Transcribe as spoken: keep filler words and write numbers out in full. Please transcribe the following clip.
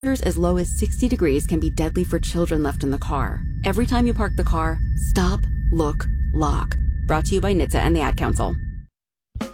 Temperatures as low as sixty degrees can be deadly for children left in the car. Every time you park the car, stop, look, lock. Brought to you by N H T S A and the Ad Council.